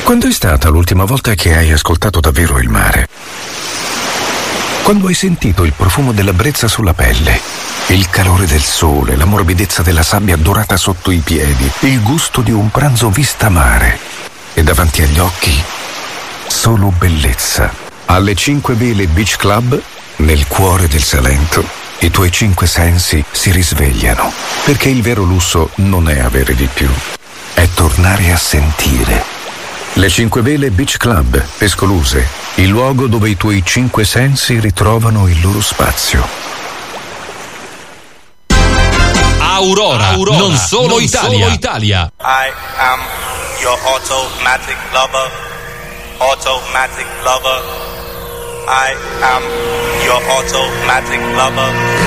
Quando è stata l'ultima volta che hai ascoltato davvero il mare? Quando hai sentito il profumo della brezza sulla pelle, il calore del sole, la morbidezza della sabbia dorata sotto i piedi, il gusto di un pranzo vista mare e davanti agli occhi solo bellezza. Alle 5 Vele Beach Club, nel cuore del Salento, i tuoi 5 sensi si risvegliano, perché il vero lusso non è avere di più, è tornare a sentire. Le 5 Vele Beach Club, Pescoluse, il luogo dove i tuoi 5 sensi ritrovano il loro spazio. Aurora, non solo Italia. I am your automatic lover. Automatic lover. I am your automatic lover.